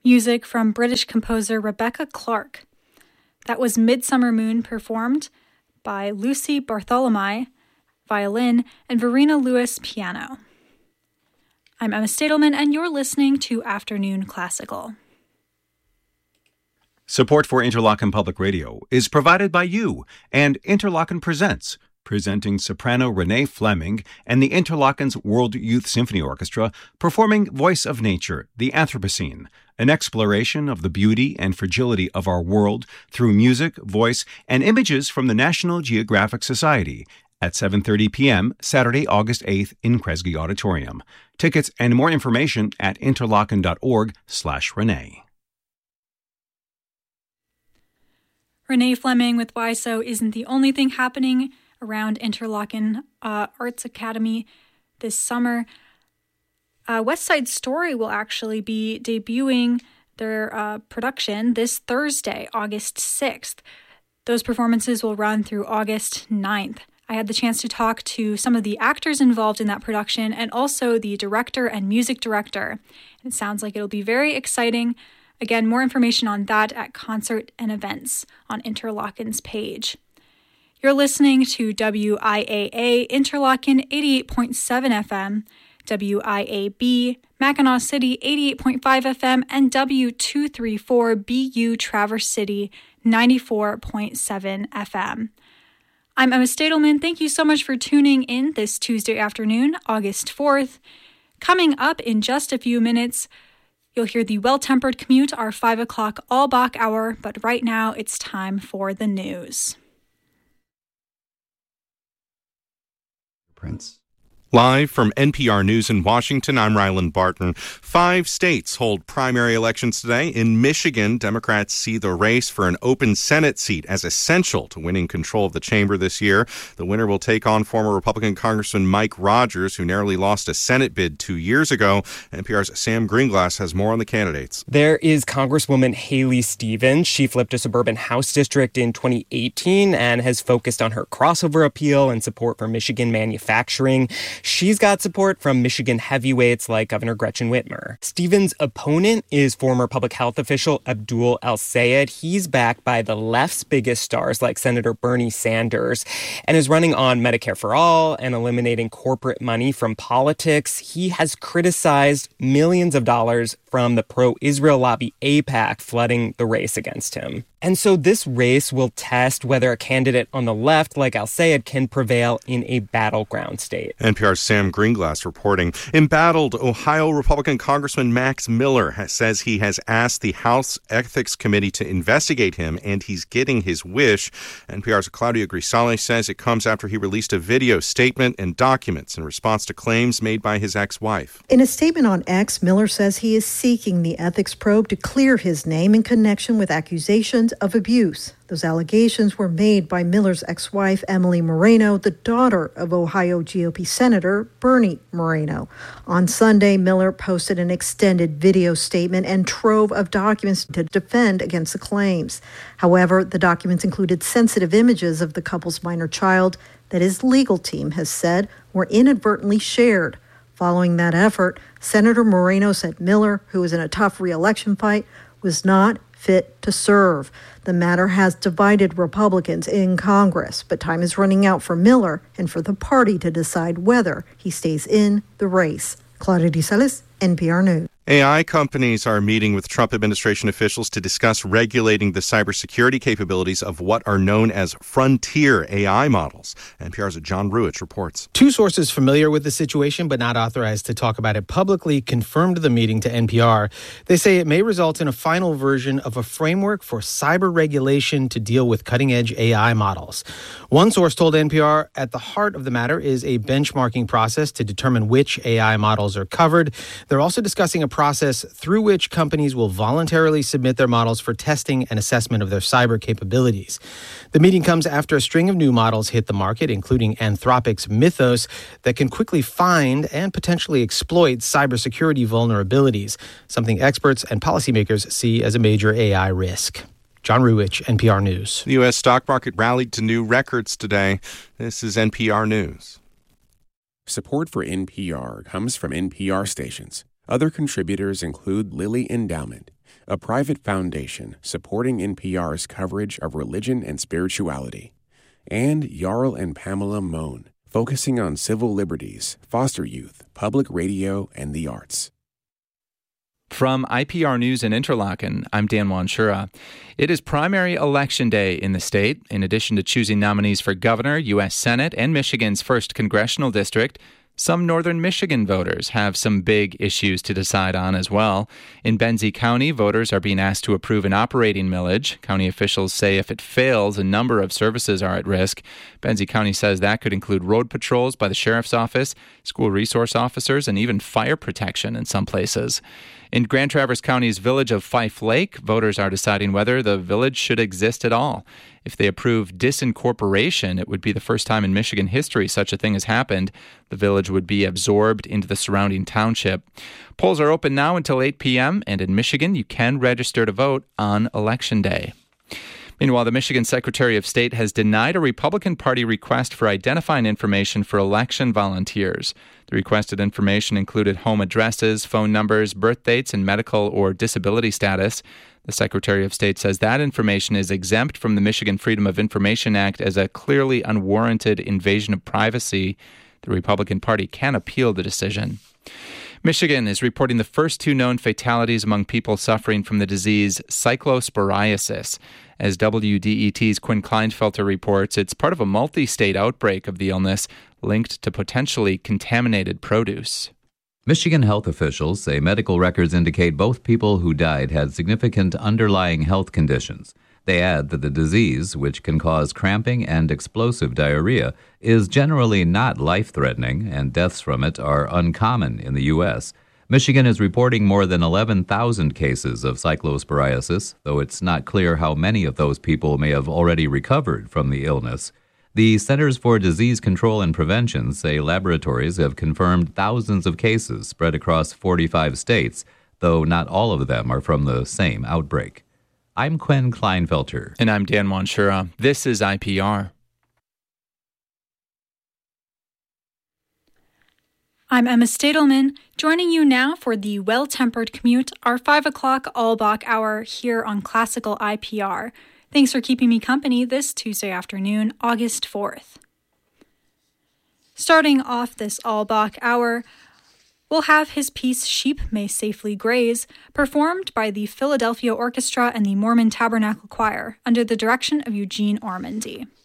music from British composer Rebecca Clark. That was Midsummer Moon, performed by Lucy Bartholomew, violin, and Verena Lewis, piano. I'm Emma Stadelman, and you're listening to Afternoon Classical. Support for Interlochen Public Radio is provided by you and Interlochen Presents, presenting soprano Renee Fleming and the Interlochen's World Youth Symphony Orchestra performing Voice of Nature, the Anthropocene, an exploration of the beauty and fragility of our world through music, voice, and images from the National Geographic Society at 7:30 p.m. Saturday, August 8th in Kresge Auditorium. Tickets and more information at interlochen.org/Renee. Renee Fleming with Why So isn't the only thing happening around Interlochen Arts Academy this summer. West Side Story will actually be debuting their production this Thursday, August 6th. Those performances will run through August 9th. I had the chance to talk to some of the actors involved in that production and also the director and music director. It sounds like it'll be very exciting. Again, more information on that at Concert and Events on Interlochen's page. You're listening to WIAA Interlochen 88.7 FM, WIAB Mackinac City 88.5 FM, and W234BU Traverse City 94.7 FM. I'm Emma Stadelman. Thank you so much for tuning in this Tuesday afternoon, August 4th. Coming up in just a few minutes, you'll hear the Well-Tempered Commute, our 5 o'clock all-Bach hour, but right now it's time for the news. Prince. Live from NPR News in Washington, I'm Ryland Barton. 5 states hold primary elections today. In Michigan, Democrats see the race for an open Senate seat as essential to winning control of the chamber this year. The winner will take on former Republican Congressman Mike Rogers, who narrowly lost a Senate bid 2 years ago. NPR's Sam Greenglass has more on the candidates. There is Congresswoman Haley Stevens. She flipped a suburban House district in 2018 and has focused on her crossover appeal and support for Michigan manufacturing. She's got support from Michigan heavyweights like Governor Gretchen Whitmer. Stevens' opponent is former public health official Abdul El-Sayed. He's backed by the left's biggest stars like Senator Bernie Sanders and is running on Medicare for All and eliminating corporate money from politics. He has criticized millions of dollars from the pro-Israel lobby AIPAC flooding the race against him. And so this race will test whether a candidate on the left, like El-Sayed, can prevail in a battleground state. NPR's Sam Greenglass reporting. Embattled Ohio Republican Congressman Max Miller says he has asked the House Ethics Committee to investigate him, and he's getting his wish. NPR's Claudia Grisale says it comes after he released a video statement and documents in response to claims made by his ex-wife. In a statement on X, Miller says he is seeking the ethics probe to clear his name in connection with accusations of abuse. Those allegations were made by Miller's ex-wife, Emily Moreno, the daughter of Ohio GOP Senator Bernie Moreno. On Sunday, Miller posted an extended video statement and trove of documents to defend against the claims. However, the documents included sensitive images of the couple's minor child that his legal team has said were inadvertently shared. Following that effort, Senator Moreno said Miller, who was in a tough re-election fight, was not fit to serve. The matter has divided Republicans in Congress, but time is running out for Miller and for the party to decide whether he stays in the race. Claudia Grisale, NPR News. AI companies are meeting with Trump administration officials to discuss regulating the cybersecurity capabilities of what are known as frontier AI models. NPR's John Ruich reports. 2 sources familiar with the situation but not authorized to talk about it publicly confirmed the meeting to NPR. They say it may result in a final version of a framework for cyber regulation to deal with cutting-edge AI models. One source told NPR at the heart of the matter is a benchmarking process to determine which AI models are covered. They're also discussing a process through which companies will voluntarily submit their models for testing and assessment of their cyber capabilities. The meeting comes after a string of new models hit the market, including Anthropic's Mythos, that can quickly find and potentially exploit cybersecurity vulnerabilities, something experts and policymakers see as a major AI risk. John Ruich, NPR News. The U.S. stock market rallied to new records today. This is NPR News. Support for NPR comes from NPR stations. Other contributors include Lilly Endowment, a private foundation supporting NPR's coverage of religion and spirituality. And Jarl and Pamela Mohn, focusing on civil liberties, foster youth, public radio, and the arts. From IPR News in Interlaken, I'm Dan Wanshura. It is primary election day in the state. In addition to choosing nominees for governor, U.S. Senate, and Michigan's 1st congressional district, some northern Michigan voters have some big issues to decide on as well. In Benzie County, voters are being asked to approve an operating millage. County officials say if it fails, a number of services are at risk. Benzie County says that could include road patrols by the sheriff's office, school resource officers, and even fire protection in some places. In Grand Traverse County's village of Fife Lake, voters are deciding whether the village should exist at all. If they approve disincorporation, it would be the first time in Michigan history such a thing has happened. The village would be absorbed into the surrounding township. Polls are open now until 8 p.m., and in Michigan, you can register to vote on Election Day. Meanwhile, the Michigan Secretary of State has denied a Republican Party request for identifying information for election volunteers. The requested information included home addresses, phone numbers, birth dates, and medical or disability status. The Secretary of State says that information is exempt from the Michigan Freedom of Information Act as a clearly unwarranted invasion of privacy. The Republican Party can appeal the decision. Michigan is reporting the first 2 known fatalities among people suffering from the disease cyclosporiasis. As WDET's Quinn Kleinfelter reports, it's part of a multi-state outbreak of the illness linked to potentially contaminated produce. Michigan health officials say medical records indicate both people who died had significant underlying health conditions. They add that the disease, which can cause cramping and explosive diarrhea, is generally not life-threatening, and deaths from it are uncommon in the U.S. Michigan is reporting more than 11,000 cases of cyclosporiasis, though it's not clear how many of those people may have already recovered from the illness. The Centers for Disease Control and Prevention say laboratories have confirmed thousands of cases spread across 45 states, though not all of them are from the same outbreak. I'm Quinn Kleinfelter. And I'm Dan Wanshura. This is IPR. I'm Emma Stadelman, joining you now for the Well-Tempered Commute, our 5 o'clock all-block hour here on Classical IPR. Thanks for keeping me company this Tuesday afternoon, August 4th. Starting off this all-block hour, we'll have his piece Sheep May Safely Graze, performed by the Philadelphia Orchestra and the Mormon Tabernacle Choir under the direction of Eugene Ormandy.